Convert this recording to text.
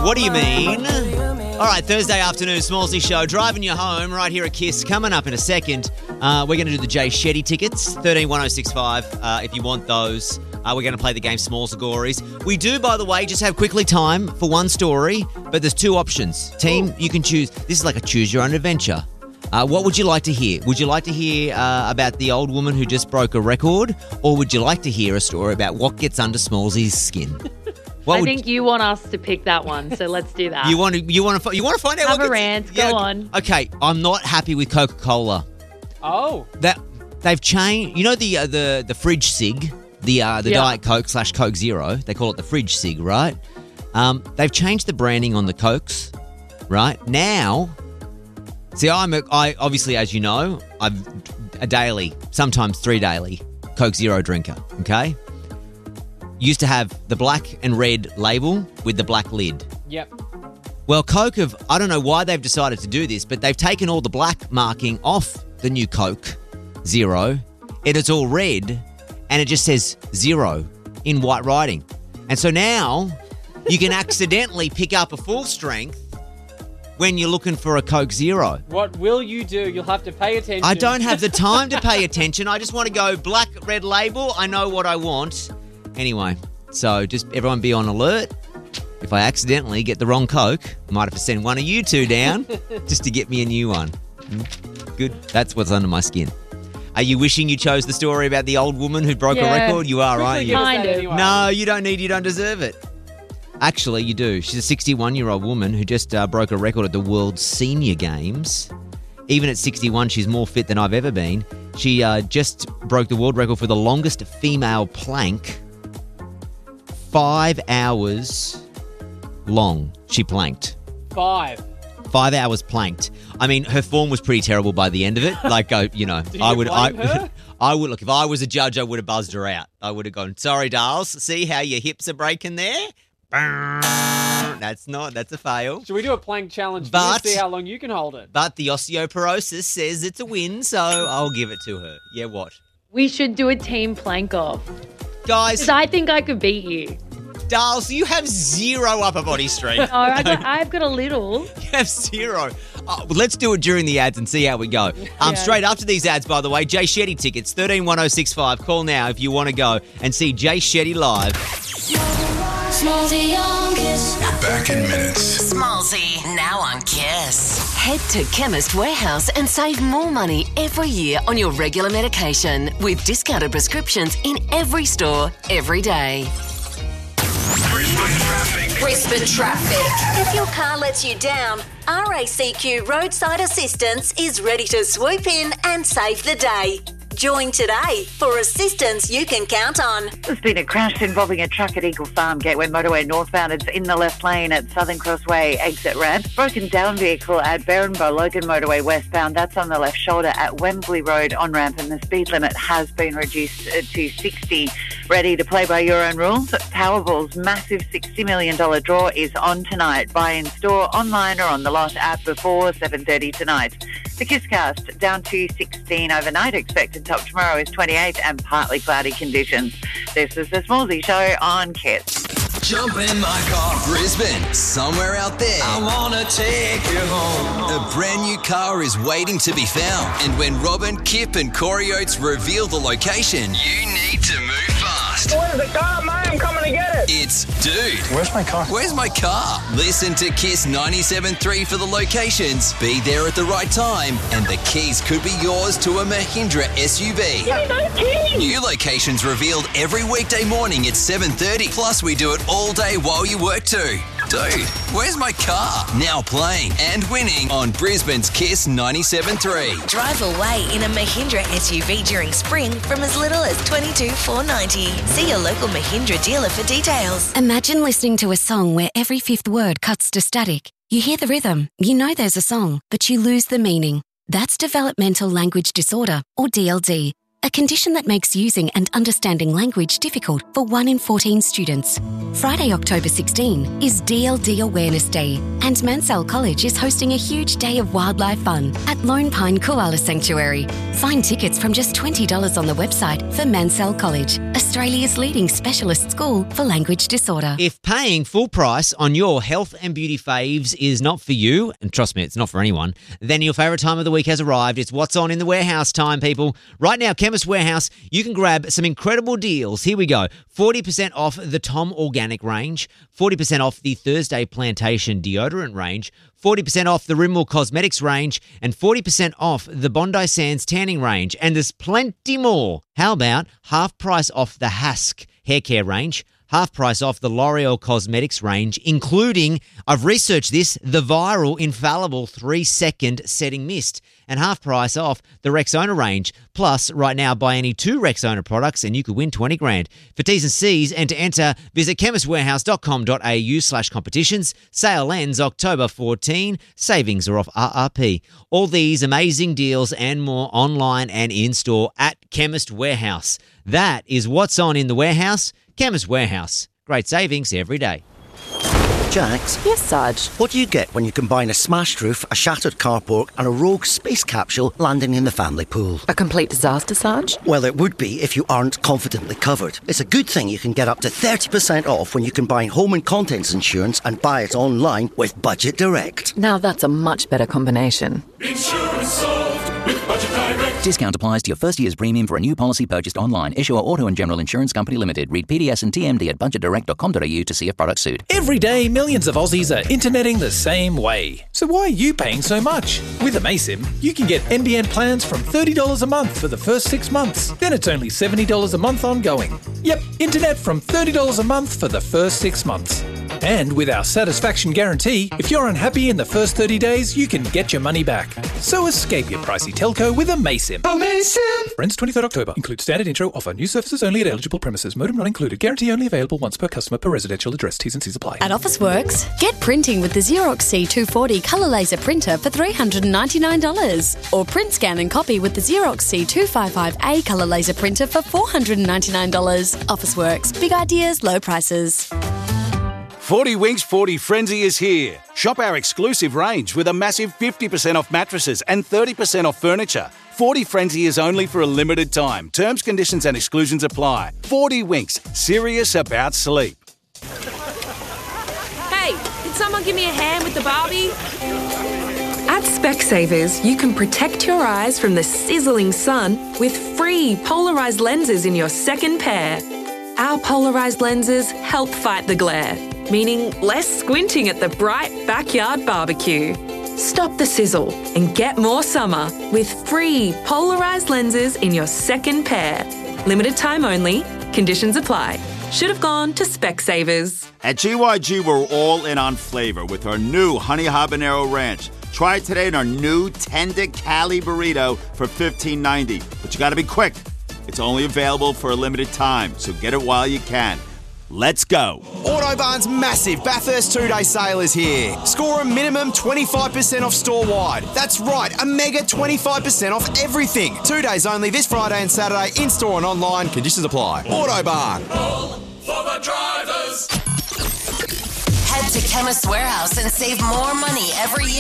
What do you mean? All right, Thursday afternoon, Smallsy Show, driving you home right here at KISS. Coming up in a second, we're going to do the Jay Shetty tickets, 131065, if you want those. We're going to play the game Smalls Gories. We do, by the way, just have quickly time for one story, but there's two options. Team, you can choose. This is like a choose your own adventure. What would you like to hear? Would you like to hear about the old woman who just broke a record, or would you like to hear a story about what gets under Smallsy's skin? I think you want us to pick that one, so let's do that. You want to find out? Have a rant. Go on. Okay, I'm not happy with Coca-Cola. Oh, that they've changed. You know the fridge cig, the Diet Coke / Coke Zero. They call it the fridge cig, right? They've changed the branding on the Cokes, right? Now, see, I obviously, as you know, I'm a daily, sometimes 3 daily Coke Zero drinker. Okay. Used to have the black and red label with the black lid. Yep. Well, Coke I don't know why they've decided to do this, but they've taken all the black marking off the new Coke Zero. And it's all red, and it just says zero in white writing. And so now you can accidentally pick up a full strength when you're looking for a Coke Zero. What will you do? You'll have to pay attention. I don't have the time to pay attention. I just want to go black, red label. I know what I want. Anyway, so just everyone be on alert. If I accidentally get the wrong Coke, I might have to send one of you two down just to get me a new one. Good. That's what's under my skin. Are you wishing you chose the story about the old woman who broke a record? You are, aren't you? Kind of. Anyway. No, you don't deserve it. Actually, you do. She's a 61-year-old woman who just broke a record at the World Senior Games. Even at 61, she's more fit than I've ever been. She just broke the world record for the longest female plank. 5 hours long she planked. 5 hours planked. I mean, her form was pretty terrible by the end of it. Like, Did you blame her? I would look. If I was a judge, I would have buzzed her out. I would have gone, "Sorry, Darls. See how your hips are breaking there? That's a fail." Should we do a plank challenge But- to see how long you can hold it? But the osteoporosis says it's a win, so I'll give it to her. Yeah, what? We should do a team plank off. Guys, Because I think I could beat you. Darls, you have zero upper body strength. No, I've got a little. You have zero. Well, let's do it during the ads and see how we go. Straight after these ads, by the way, Jay Shetty tickets, 131065. Call now if you want to go and see Jay Shetty live. Smallsy on KISS. We're back in minutes. Smallsy, now on KISS. Head to Chemist Warehouse and save more money every year on your regular medication with discounted prescriptions in every store, every day. Brisbane traffic. If your car lets you down, RACQ Roadside Assistance is ready to swoop in and save the day. Join today for assistance you can count on. There's been a crash involving a truck at Eagle Farm Gateway Motorway northbound. It's in the left lane at Southern Crossway exit ramp. Broken down vehicle at Berrinba Logan Motorway westbound. That's on the left shoulder at Wembley Road on ramp, and the speed limit has been reduced to 60. Ready to play by your own rules? Powerball's massive $60 million draw is on tonight. Buy in store, online or on the Lot app before 7:30 tonight. The Kisscast down to 16 overnight. Expected top tomorrow is 28 and partly cloudy conditions. This is the Smallsy Show on KISS. Jump in my car, Brisbane. Somewhere out there, I wanna take you home. A brand new car is waiting to be found. And when Robin, Kip and Corey Oates reveal the location, you need to move fast. Where's the car, mate? I'm coming to get it. It's Dude. Where's my car? Where's my car? Listen to KISS 97.3 for the locations. Be there at the right time, and the keys could be yours to a Mahindra SUV. No kidding. New locations revealed every weekday morning at 7:30. Plus, we do it all day while you work too. Dude, where's my car? Now playing and winning on Brisbane's KISS 97.3. Drive away in a Mahindra SUV during spring from as little as $22,490. See your local Mahindra dealer for details. Imagine listening to a song where every fifth word cuts to static. You hear the rhythm, you know there's a song, but you lose the meaning. That's developmental language disorder, or DLD, a condition that makes using and understanding language difficult for 1 in 14 students. Friday, October 16 is DLD Awareness Day, And Mansell College is hosting a huge day of wildlife fun at Lone Pine Koala Sanctuary. Find tickets from just $20 on the website for Mansell College, Australia's leading specialist school for language disorder. If paying full price on your health and beauty faves is not for you, and trust me, it's not for anyone, then your favourite time of the week has arrived. It's What's On in the Warehouse time, people. Right now, Chemist Warehouse, you can grab some incredible deals. Here we go. 40% off the Tom Organic range, 40% off the Thursday Plantation deodorant range, 40% off the Rimmel Cosmetics range, and 40% off the Bondi Sands tanning range. And there's plenty more. How about half price off the Hask hair care range, half price off the L'Oreal Cosmetics range, including, I've researched this, the viral infallible 3-second setting mist, and half price off the Rexona range. Plus, right now, buy any 2 Rexona products and you could win $20,000. For T's and C's and to enter, visit chemistwarehouse.com.au/competitions. Sale ends October 14. Savings are off RRP. All these amazing deals and more online and in-store at Chemist Warehouse. That is What's On in the Warehouse. Chemist Warehouse. Great savings every day. Jax? Yes, Sarge? What do you get when you combine a smashed roof, a shattered carport and a rogue space capsule landing in the family pool? A complete disaster, Sarge? Well, it would be if you aren't confidently covered. It's a good thing you can get up to 30% off when you combine home and contents insurance and buy it online with Budget Direct. Now that's a much better combination. Insurance solved with Budget Direct. Discount applies to your first year's premium for a new policy purchased online. Issuer Auto and General Insurance Company Limited. Read PDS and TMD at budgetdirect.com.au to see if products suit. Every day, millions of Aussies are interneting the same way. So why are you paying so much? With Amaysim, you can get NBN plans from $30 a month for the first 6 months. Then it's only $70 a month ongoing. Yep, internet from $30 a month for the first 6 months. And with our satisfaction guarantee, if you're unhappy in the first 30 days, you can get your money back. So escape your pricey telco with Amaysim. Amaysim! Ends 23rd October. Includes standard intro. Offer new services only at eligible premises. Modem not included. Guarantee only available once per customer per residential address. T's and C's apply. At Officeworks, get printing with the Xerox C240 colour laser printer for $399. Or print, scan and copy with the Xerox C255A colour laser printer for $499. Officeworks. Big ideas, low prices. 40 Winks 40 Frenzy is here. Shop our exclusive range with a massive 50% off mattresses and 30% off furniture. 40 Frenzy is only for a limited time. Terms, conditions and exclusions apply. 40 Winks. Serious about sleep. Hey, can someone give me a hand with the Barbie? At Specsavers, you can protect your eyes from the sizzling sun with free polarised lenses in your second pair. Our polarised lenses help fight the glare, meaning less squinting at the bright backyard barbecue. Stop the sizzle and get more summer with free polarised lenses in your second pair. Limited time only. Conditions apply. Should have gone to Specsavers. At GYG, we're all in on flavor with our new Honey Habanero Ranch. Try it today in our new Tender Cali Burrito for $15.90. But you got to be quick. It's only available for a limited time, so get it while you can. Let's go. Autobarn's massive Bathurst 2-day sale is here. Score a minimum 25% off store-wide. That's right, a mega 25% off everything. 2 days only this Friday and Saturday, in-store and online. Conditions apply. Autobarn. Roll for the drivers. Head to Chemist Warehouse and save more money every year.